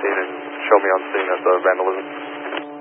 scene and show me on scene at the vandalism.